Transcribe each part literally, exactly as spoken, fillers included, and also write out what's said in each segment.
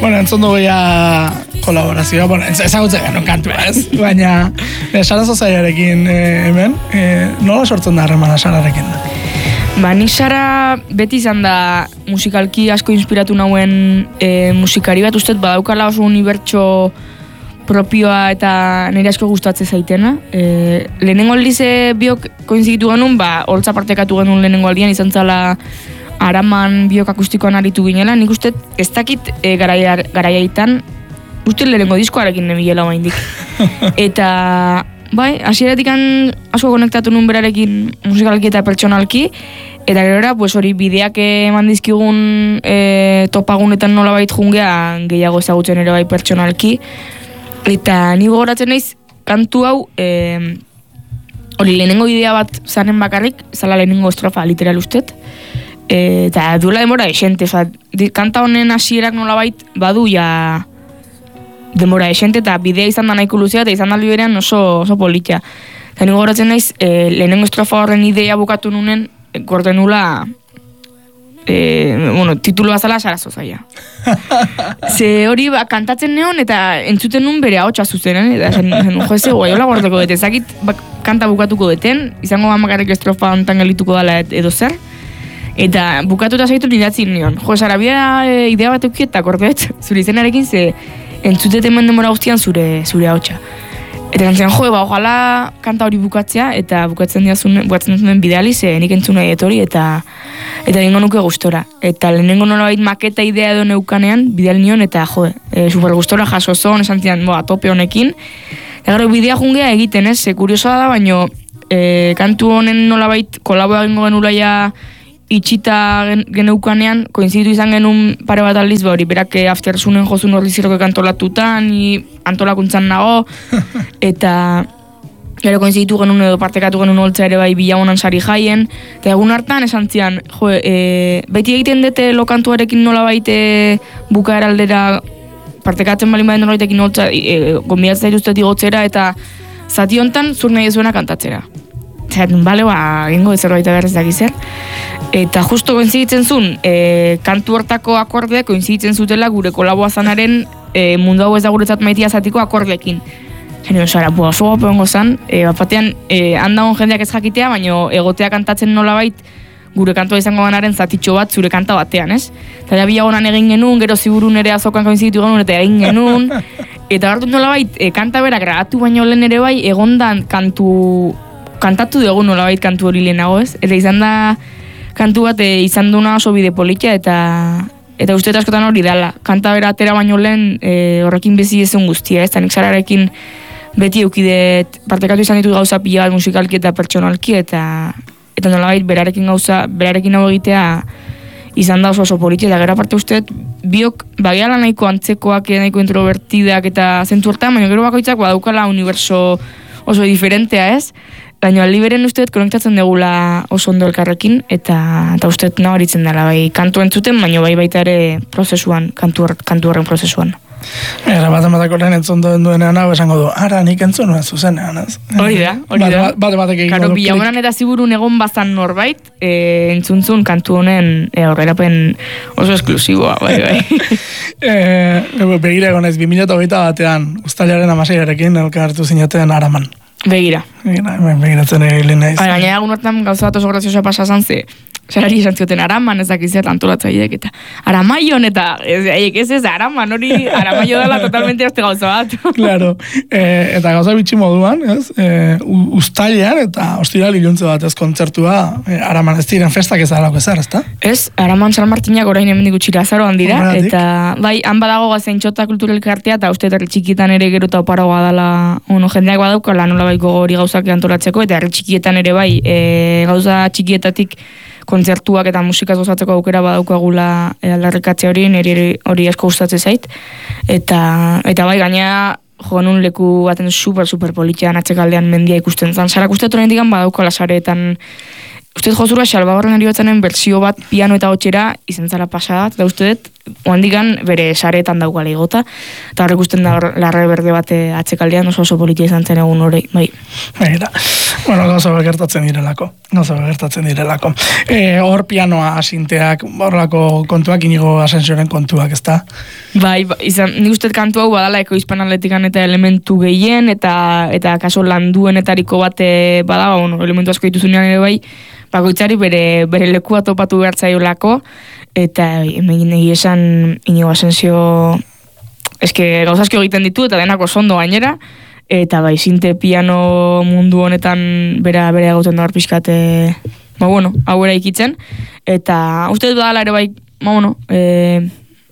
Bueno, entzun dugu ya kolaborazioa, bueno, ezagutzen genuen kantua, ez? Baina, e, Sara Zozaiarekin e, hemen, e, nola sortzen da harremana Sararekin? Ba, ni Sara beti izan da musikalki asko inspiratu nauen e, musikari bat, ustez badaukala oso unibertso propioa eta nire asko gustatzen zaitena. E, lehenengo aldize biok koinziditu genuen, ba, holtza partekatu genuen lehenengo aldian, izan zala Araman biok akustikoan aritu ginela, nik uste ez dakit e, garaia, garaiaitan, uste lehenengo diskoarekin nebilela baindik. Eta, bai, hasieratik asko konektatu nun berarekin musikalki eta pertsonalki, eta gero pues hori bideak eman dizkigun e, topagunetan nolabait jungea gehiago ezagutzen ere bai pertsonalki. Eta ni gogoratzen naiz kantu hau e, hori lehenengo idea bat zaren bakarrik, zala lehenengo estrofa literal ustet. E, eta duela demora esente, oza, kanta honen hasierak nolabait badu ja demora esente eta bidea izan da nahiko luzea eta izan da liberean oso, oso politia. Eta ni gogoratzen naiz e, lehenengo estrofa horren idea bukatu nunen gorde nula e, bueno, titulu bazala Sara Zozaia. Ze hori ba, kantatzen neon eta entzuten nun bere ahotsa zuzenen, eta zen, zen jo eze, guai hola gordeko dute, ezakit ba, kanta bukatuko deten, izango bamakarrik estrofa ontan gelituko dela edo zer, eta bukatuta zaitu nidatzin nion. Jo, Sara, bia e, idea bat eukiet eta kordet, zure izenarekin ze entzutet hemen demora guztian zure, zure ahotsa. Eta gantzen, jo, ba, ojala kanta hori bukatzea, eta bukatzen diazun, bukatzen duen bideali, ze nik entzun nahi etori, eta eta dingo nuke gustora. Eta lehenengo nolabait maketa idea edo neukanean, bideal nion, eta jo, e, super gustora jaso zon, esan zian, bo, atope honekin. Eta gero bidea jungea egiten, ez, e, kuriosoa da, baino, e, kantu honen nolabait kolaboa egingo genula ja itxita gen, geneukanean, koinziditu izan genuen pare bat aldiz, hori berak aftersunen jozun horri zirroke antolatutan, ni antolakuntzan nago, eta gero koinziditu genuen edo partekatu genuen holtza ere bai bilagunan sari jaien, eta egun hartan esan zian, jo, e, beti egiten dute lokantuarekin nola baite bukaera aldera partekatzen balin baden nolaitekin holtza, e, gombidatzen dituztet igotzera, eta zati hontan zur nahi ezuena kantatzera. Zaten, bale, ba, egingo zerbait agarrez dakizer. Eta justo koinziditzen zuen, e, kantu hortako akordeak koinziditzen zutela gure kolaboa zanaren e, mundu hau ez da guretzat maitia zatiko akordeekin. Zene, Sara, bua, oso guapo egongo zan, e, bat batean, e, handagon jendeak ez jakitea, baina egotea kantatzen nolabait gure kantua izango ganaren zatitxo bat zure kanta batean, ez? Eta ja bilagonan egin genuen, gero ziburun ere azokan koinziditu genuen eta egin genuen, eta hartu nolabait, e, kanta bera grabatu baino lehen ere bai, egondan kantu kantatu dugu nolabait kantu hori lehenago, ez? Eta izan da kantu bat e, izan duna oso bide politia eta eta uste askotan hori dela. Kanta bera atera baino lehen e, horrekin bezi ezun guztia, ez? Eta nik Sararekin beti eukidet partekatu izan ditu gauza pila bat musikalki eta pertsonalki eta eta nolabait berarekin gauza, berarekin hau egitea izan da oso oso politia eta gero aparte uste biok bagiala nahiko antzekoak, nahiko introvertidak eta zentu hortan, baina gero bakoitzak badaukala universo oso diferentea, ez? Baina liberen usteet konektatzen degula oso ondo elkarrekin, eta, eta usteet nabaritzen dela, bai kantu entzuten, baina bai baita ere prozesuan, kantu, kantu horren prozesuan. Era bat ematako lehen entzun duenean hau esango du, ara nik entzun nuen zuzenean, ez? Hori da, hori da. Bat batek egin Karo, bilagonan eta ziburun egon bazan norbait, e, entzuntzun kantu honen e, aurrerapen oso esklusiboa, bai, bai. e, begira egon ez, bi mila hogeita batean, uztailaren amaseiarekin elkartu zinaten Araman. Begira. Begira, begiratzen egin naiz. Baina, gaina egun hortan gauza bat oso graziosa pasazan ze, Sarari esan zioten Araman ez dakizet antolatzaileek eta Aramaion eta ez, ez ez Araman hori Aramaio dela totalmente azte gauza bat. Claro, e, eta gauza bitxi moduan, ez? E, uztailean eta ostiral iluntze bat ez kontzertua e, Araman ez diren festak ez alako ezer, ezta? Ez, Araman San Martinak orain hemendik gutxira azaroan dira, Horregatik. eta bai, han badago gazaintxota kulturel kartea eta uste herri txikietan ere gero eta oparagoa dela, ono, jendeak badaukala nola baiko hori gauzak antolatzeko, eta herri txikietan ere bai, e, gauza txikietatik kontzertuak eta musikaz gozatzeko aukera badaukagula e, aldarrikatze hori, niri hori asko gustatzen zait. Eta, eta bai, gaina jo nun leku baten super, super politxean atxekaldean mendia ikusten zan. Sarak uste toren digan badaukala sareetan. Uste jozura Xalbabarren ari batzenen bertsio bat piano eta hotxera izan zara pasadat, eta uste dut oandikan bere saretan daukala igota, eta horrek usten da larre berde bate atzekaldean oso oso politia izan zen egun hori, bai. Baina, bueno, gauza gertatzen direlako, gauza gertatzen direlako. E, hor pianoa asinteak, horrelako kontuak, Inigo Asensioren kontuak, ezta? Bai, ba, izan, nik uste kantu hau badala ekoizpan atletikan eta elementu gehien, eta eta kaso landuenetariko bate bada, bueno, elementu asko dituzunean ere bai, bakoitzari bere, bere lekua topatu behar zaiolako, eta hemen egi esan Inigo Asensio eske gauzazko egiten ditu eta denako sondo gainera, eta bai sinte piano mundu honetan bera bere egoten da hor pixkate, ba bueno, hau era ikitzen, eta uste dut badala ere bai, ba bueno, e,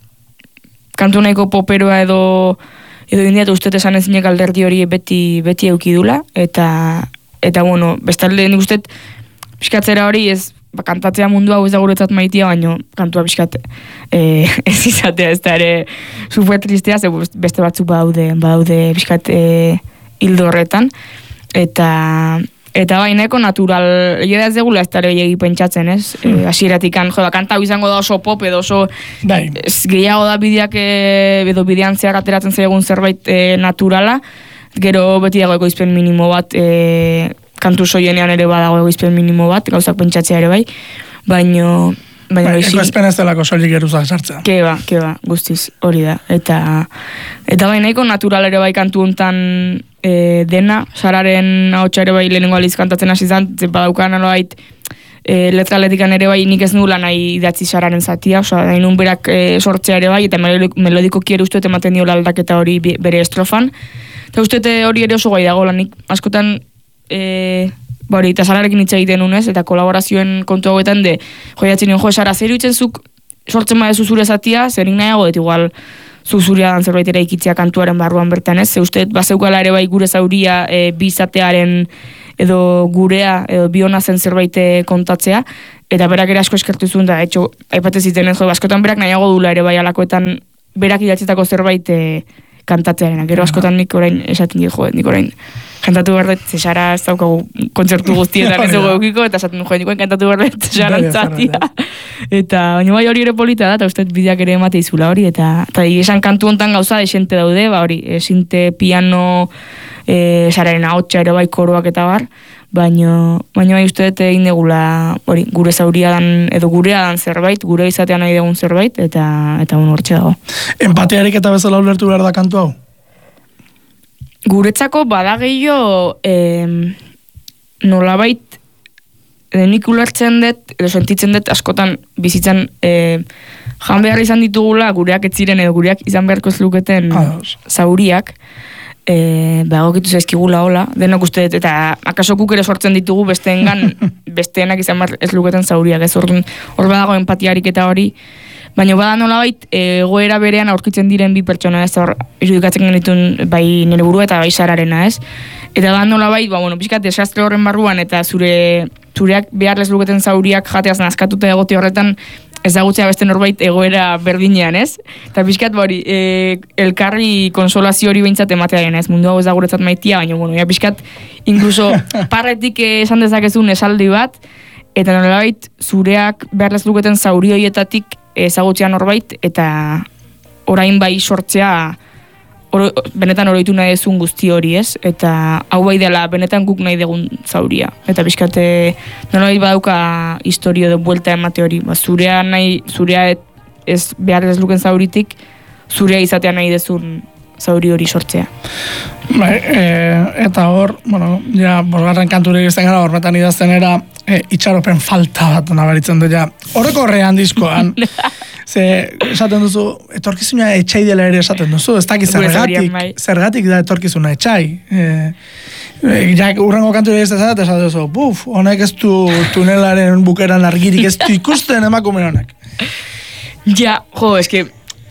kantu nahiko poperoa edo edo indiatu uste esan ezinek alderdi hori beti beti eukidula, eta eta bueno, bestalde nik uste pixkatzera hori ez ba, kantatzea mundu hau ez da guretzat maitia, baino kantua pixkat e, ez izatea, ez da ere super tristea, ze beste batzuk badaude, badaude pixkat e, hildo horretan, eta eta bai, nahiko natural, egia ez degula ez da ere egi pentsatzen, ez? Hmm. E, Asieratikan, jo, da, kanta hau izango da oso pop, edo oso ez, gehiago da bideak e, edo bidean zehar ateratzen zaigun zerbait e, naturala, gero beti dago ekoizpen minimo bat, e, kantu soienean ere badago egoizpen minimo bat, gauzak pentsatzea ere bai, baino... baino bai, ekoizpen ez delako soilik geruzak sartzea. Keba, keba, guztiz, hori da. Eta, eta bai, nahiko natural ere bai kantu hontan e, dena, Sararen ahotsa ere bai lehenengo aliz kantatzen hasi zan, badaukan alabait, e, letra atletikan ere bai nik ez nula nahi idatzi Sararen zatia, oza, nahi nun berak e, sortzea ere bai, eta melodiko kier uste ematen diola aldaketa hori bere estrofan. Eta uste hori ere oso gai dago lanik, askotan E, bori, eta Sararekin hitz egiten unez, eta kolaborazioen kontu hauetan de, joiatzen nion, jo, Sara, zer dutzen zuk sortzen badezu zure zatia, zer nik nahiago, et igual, zu zurea dan zerbait ere ikitzea kantuaren barruan bertan ez, ze uste, bazeukala ere bai gure zauria e, bizatearen edo gurea, edo biona zen zerbait kontatzea, eta berak ere asko eskertu zuen, da, etxo, aipatez ziten, jo, askotan berak nahiago dula ere bai alakoetan, berak idatzetako zerbait e, kantatzearen, gero askotan nik orain esaten dik, jo, nik orain kantatu behar dut, Sara ez daukagu kontzertu guztietan ez dugu eukiko, eta esaten joan nikoen kantatu behar dut Sara antzatia. Eta baina bai hori ere polita da, eta uste bideak ere emate izula hori, eta eta esan kantu hontan gauza esente daude, ba hori, esinte piano, e, Sararen ahotsa ere bai koroak eta bar, baina baina bai uste dut egin degula hori, gure zauria dan, edo gurea dan zerbait, gure izatean nahi dugun zerbait, eta eta un hortxe dago. Empatearik eta bezala ulertu behar da kantu hau? Guretzako bada gehiago eh, nolabait eh, nik ulertzen dut, edo sentitzen dut askotan bizitzan eh, jan behar izan ditugula gureak ez ziren edo gureak izan beharko ez luketen zauriak, eh, behagokitu zaizkigula hola, denok uste dut, eta akaso kuk ere sortzen ditugu besteengan, besteenak izan behar ez luketen zauriak, ez hor badago empatiarik eta hori, baina bada nolabait egoera berean aurkitzen diren bi pertsona, ez hor irudikatzen genitun bai nire burua eta bai Sararena, ez? Eta bada nolabait, ba, bueno, pixkat desastre horren barruan eta zure zureak beharlez luketen zauriak jateaz nazkatuta egote horretan ezagutzea beste norbait egoera berdinean, ez? Eta pixkat bori, e, elkarri konsolazio hori behintzat ematearen, ez? Mundu hau ez da guretzat maitia, baina, bueno, ja pixkat inkluso parretik esan dezakezun esaldi bat, eta nolabait zureak beharlez luketen zauri horietatik ezagutzea norbait, eta orain bai sortzea oro, benetan oroitu nahi ezun guzti hori, ez? Eta hau bai dela benetan guk nahi degun zauria. Eta pixkate nolabait badauka historio edo buelta emate hori. Ba, zurea nahi, zurea ez behar ez luken zauritik, zurea izatea nahi dezun zauri hori sortzea. Bai, e, eta hor, bueno, ja, bosgarren kanture izten gara, horretan idazten era, e, itxaropen falta bat nabaritzen du, ja, horreko horrean diskoan, ze, esaten duzu, etorkizuna etxai dela ere esaten duzu, ez dakiz zergatik, zergatik da etorkizuna etxai, e, e, ja, urrengo kanture izten zara, eta esaten duzu, buf, honek ez du tunelaren bukeran argirik, ez du ikusten emakume honek. Ja, jo, eske,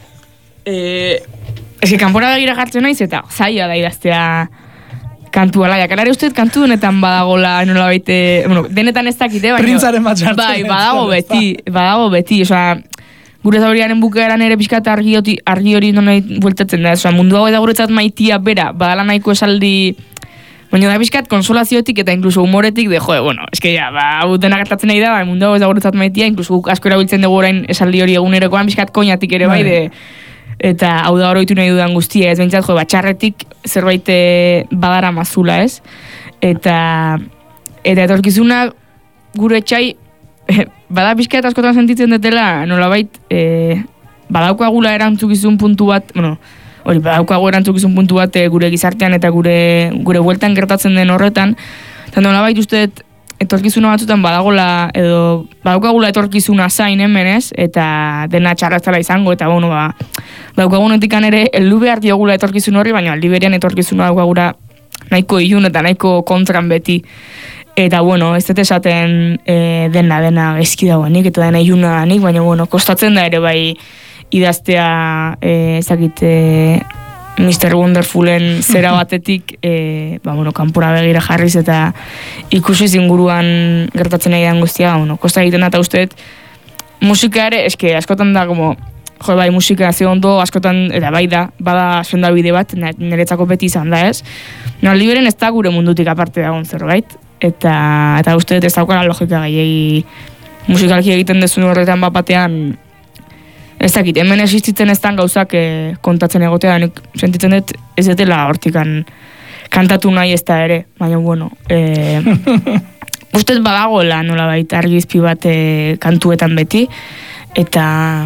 eh, eske kanpora begira jartzen naiz eta zaila da idaztea kantu ala, jakalare uste kantu honetan badagola nola baite, bueno, denetan ez dakite, baina printzaren bat jartzen. Bai, badago beti, badago beti, osea, gure zauriaren bukaeran ere pixkat argi, argi hori non nahi bueltatzen da, osea, mundu hau eta guretzat maitia bera, badala nahiko esaldi Baina da bizkat konsolaziotik eta inkluso humoretik de, jo, bueno, eske ja, ba, hau dena gertatzen nahi da, ba, mundu hau ez da guretzat maitia, inkluso guk asko erabiltzen dugu orain esaldi hori egunerokoan, bizkat koinatik ere bai, de, eta hau da oroitu nahi dudan guztia, ez behintzat, jo, batxarretik zerbait badara mazula, ez? Eta, eta etorkizuna gure etxai, bada bizkat askotan sentitzen dutela, nolabait, e, badaukagula erantzukizun puntu bat, bueno, hori, badaukago erantzukizun puntu bat gure gizartean eta gure gure bueltan gertatzen den horretan, eta nolabait usteet etorkizuna batzutan badagola, edo badaukagula etorkizuna zain hemen, ez? Eta dena txarraztela izango, eta bueno, ba, badaukagunetik ere, heldu behar diogula etorkizun horri, baina aldi berean etorkizuna daukagura nahiko ilun eta nahiko kontran beti. Eta, bueno, ez dut esaten e, dena, dena gaizki dagoenik, eta dena iluna danik, baina, bueno, kostatzen da ere bai idaztea, e, ezakit, e, mister Wonderfulen zera batetik, e, ba, bueno, kanpora begira jarriz eta ikusi inguruan gertatzen nahi den guztia, bueno, kosta egiten da, eta usteet, musika ere, eske, askotan da, como, jo, bai, musika ze ondo, askotan, eta bai da, bada bide bat, niretzako beti izan da, ez? No, liberen ez da gure mundutik aparte dagoen zerbait, eta, eta usteet ez daukara logika gehiagi musikalki egiten dezun horretan bat batean, ez dakit, hemen existitzen ez dan gauzak eh, kontatzen egotea, nik sentitzen dut ez dutela hortikan kantatu nahi ez da ere, baina bueno, eh, ustez badagoela nolabait argizpi bat eh, kantuetan beti, eta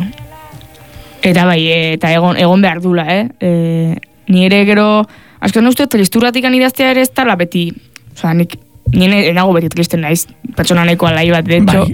eta bai, eh, eta egon, egon behar dula, eh? eh ni ere gero, askotan uste tristuratikan idaztea ere ez dala beti, oza, nik nire enago beti tristen naiz, pertsona nahiko alai bat, de hecho.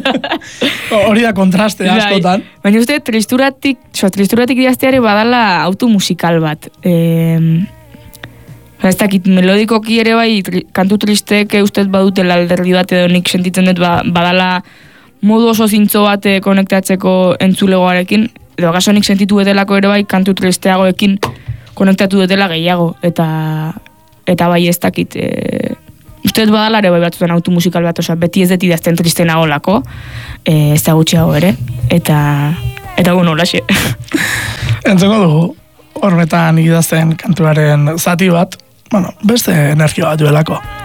Hori da kontraste askotan. Baina uste, tristuratik, so, tristuratik idazteare badala automusikal bat. E, ez dakit, melodikoki ere bai, tri, kantu tristeek ustez badutela alderdi bat, edo nik sentitzen dut ba, badala modu oso zintzo bat konektatzeko entzulegoarekin, edo agaso nik sentitu edelako ere bai, kantu tristeagoekin konektatu dutela gehiago, eta eta bai ez dakit, e, uste badala ere bai batzutan automusikal bat, oza, beti ez deti idazten tristena olako, e, ez da gutxiago ere, eta, eta bueno, laxe. Entzeko dugu, horretan idazten kantuaren zati bat, bueno, beste energia bat duelako.